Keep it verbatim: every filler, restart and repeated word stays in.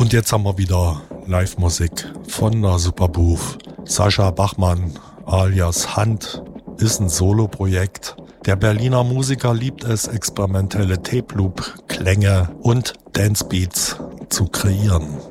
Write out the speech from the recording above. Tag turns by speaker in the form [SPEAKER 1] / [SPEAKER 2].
[SPEAKER 1] Und jetzt haben wir wieder Live-Musik von der Superbooth. Sascha Bachmann alias Hand ist ein Solo-Projekt. Der Berliner Musiker liebt es, experimentelle Tape-Loop-Klänge und Dance-Beats zu kreieren.